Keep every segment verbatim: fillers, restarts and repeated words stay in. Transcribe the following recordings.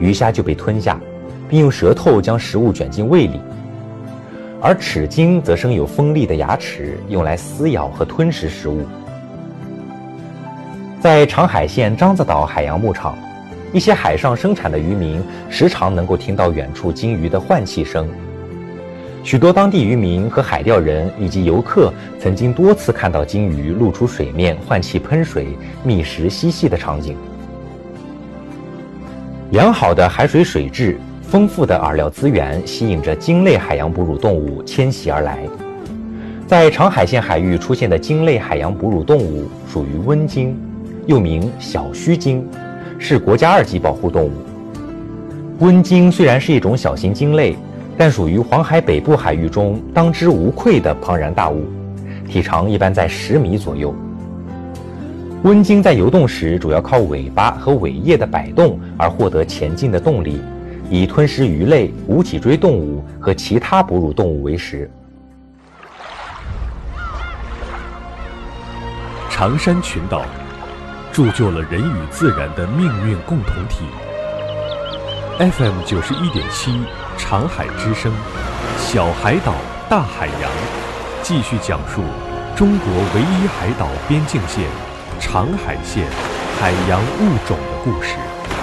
鱼虾就被吞下，并用舌头将食物卷进胃里。而齿鲸则生有锋利的牙齿，用来撕咬和吞食食物。在长海县獐子岛海洋牧场，一些海上生产的渔民时常能够听到远处鲸鱼的换气声。许多当地渔民和海钓人以及游客曾经多次看到鲸鱼露出水面换气喷水、觅食嬉戏的场景。良好的海水水质、丰富的饵料资源吸引着鲸类海洋哺乳动物迁徙而来。在长海县海域出现的鲸类海洋哺乳动物属于温鲸，又名小须鲸，是国家二级保护动物。温鲸虽然是一种小型鲸类，但属于黄海北部海域中当之无愧的庞然大物，体长一般在十米左右。温鲸在游动时主要靠尾巴和尾叶的摆动而获得前进的动力，以吞食鱼类、无脊椎动物和其他哺乳动物为食。 长山群岛铸就了人与自然的命运共同体。F M 九十一点七，长海之声，小海岛大海洋，继续讲述中国唯一海岛边境线长海县海洋物种的故事。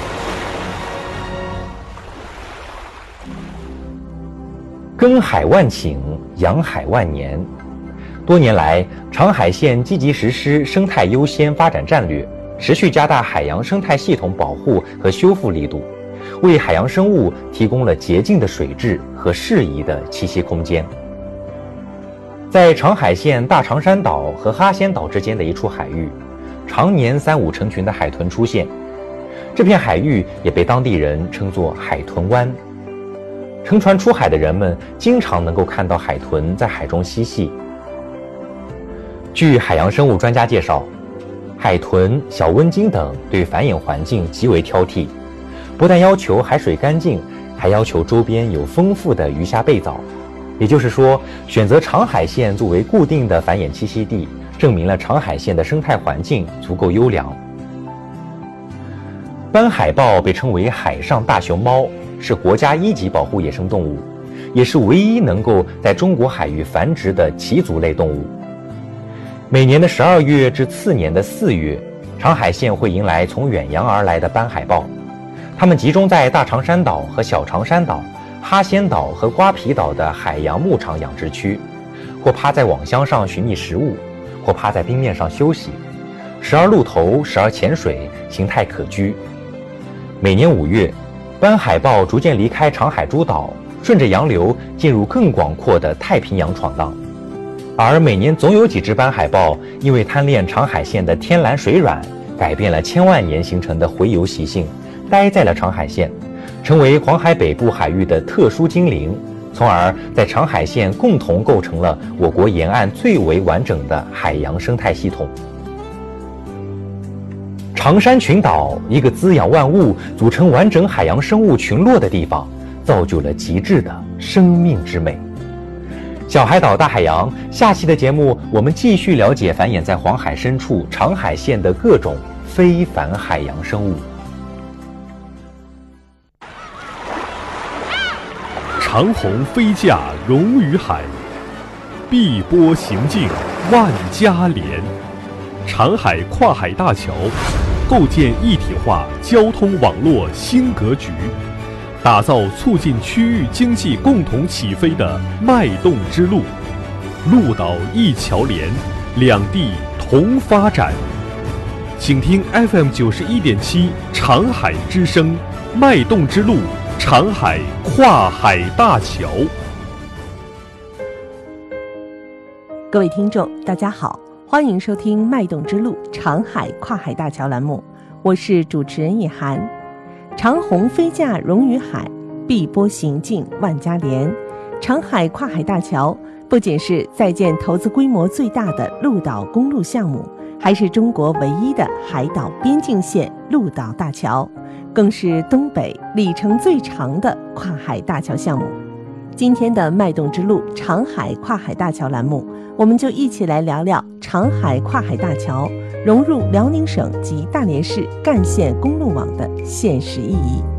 耕海万顷，养海万年。多年来，长海县积极实施生态优先发展战略，持续加大海洋生态系统保护和修复力度，为海洋生物提供了洁净的水质和适宜的栖息空间。在长海县大长山岛和哈仙岛之间的一处海域，常年三五成群的海豚出现。这片海域也被当地人称作海豚湾。乘船出海的人们经常能够看到海豚在海中嬉戏。据海洋生物专家介绍，海豚、小温鲸等对繁衍环境极为挑剔，不但要求海水干净，还要求周边有丰富的鱼虾贝藻。也就是说，选择长海县作为固定的繁衍栖息地，证明了长海县的生态环境足够优良。斑海豹被称为海上大熊猫，是国家一级保护野生动物，也是唯一能够在中国海域繁殖的鳍足类动物。每年的十二月至次年的四月，长海县会迎来从远洋而来的斑海豹，它们集中在大长山岛和小长山岛、哈仙岛和瓜皮岛的海洋牧场养殖区，或趴在网箱上寻觅食物，或趴在冰面上休息，时而露头，时而潜水，形态可掬。每年五月，斑海豹逐渐离开长海诸岛，顺着洋流进入更广阔的太平洋闯荡。而每年总有几只斑海豹因为贪恋长海县的天蓝水卵，改变了千万年形成的洄游习性，待在了长海县，成为黄海北部海域的特殊精灵，从而在长海县共同构成了我国沿岸最为完整的海洋生态系统。长山群岛，一个滋养万物、组成完整海洋生物群落的地方，造就了极致的生命之美。小海岛大海洋，下期的节目我们继续了解繁衍在黄海深处长海县的各种非凡海洋生物。 长虹飞架融于海，碧波行径万家连。长海跨海大桥构建一体化交通网络新格局，打造促进区域经济共同起飞的脉动之路。陆岛一桥连，两地同发展。请听 F M 九十一点七长海之声，脉动之路，长海跨海大桥。 各位听众，大家好，欢迎收听《脉动之路·长海跨海大桥》栏目，我是主持人叶涵。长虹飞架融于海，碧波行径万家连。长海跨海大桥不仅是在建投资规模最大的陆岛公路项目，还是中国唯一的海岛边境线陆岛大桥，更是东北里程最长的跨海大桥项目。今天的脉动之路长海跨海大桥栏目，我们就一起来聊聊长海跨海大桥融入辽宁省及大连市干线公路网的现实意义。